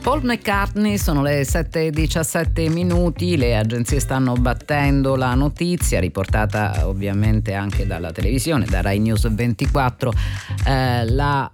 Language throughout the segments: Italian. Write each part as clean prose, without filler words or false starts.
Paul McCartney, sono le 7:17, le agenzie stanno battendo la notizia, riportata ovviamente anche dalla televisione, da Rai News 24, la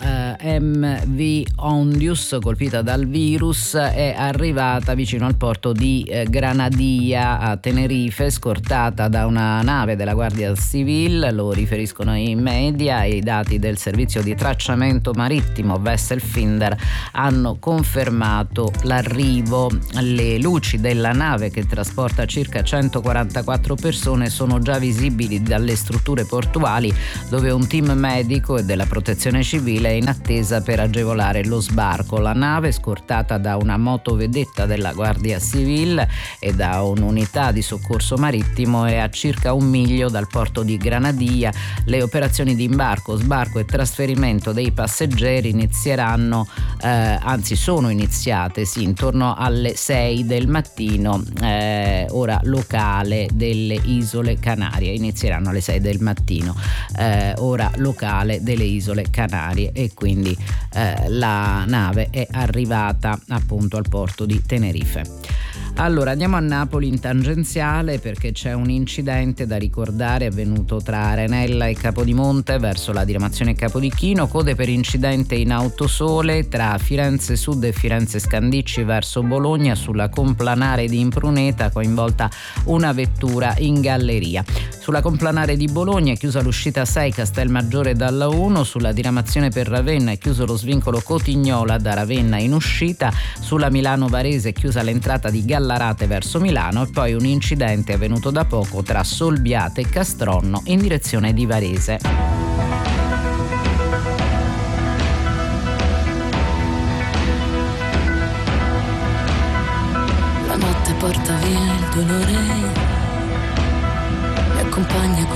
MV Ondius, colpita dal virus, è arrivata vicino al porto di Granadia a Tenerife, scortata da una nave della Guardia Civile, lo riferiscono i media, e i dati del servizio di tracciamento marittimo Vesselfinder hanno confermato l'arrivo. Le luci della nave, che trasporta circa 144 persone, sono già visibili dalle strutture portuali, dove un team medico e della protezione civile è in attesa per agevolare lo sbarco. La nave, scortata da una motovedetta della Guardia Civile e da un'unità di soccorso marittimo, è a circa 1 miglio dal porto di Granadia. Le operazioni di imbarco, sbarco e trasferimento dei passeggeri inizieranno, sono iniziate intorno alle 6 del mattino, ora locale delle Isole Canarie. Inizieranno alle 6 del mattino, ora locale delle Isole Canarie, e quindi la nave è arrivata appunto al porto di Tenerife. Allora andiamo a Napoli in tangenziale, perché c'è un incidente da ricordare avvenuto tra Arenella e Capodimonte verso la diramazione Capodichino. Code per incidente in Autosole tra Firenze Sud e Firenze Scandicci verso Bologna, sulla complanare di Impruneta, coinvolta una vettura in galleria. Sulla complanare di Bologna è chiusa l'uscita 6 Castelmaggiore dalla 1, sulla diramazione per Ravenna è chiuso lo svincolo Cotignola da Ravenna in uscita, sulla Milano Varese è chiusa l'entrata di Gallarate verso Milano, e poi un incidente avvenuto da poco tra Solbiate e Castronno in direzione di Varese. La notte porta via il dolore, mi accompagna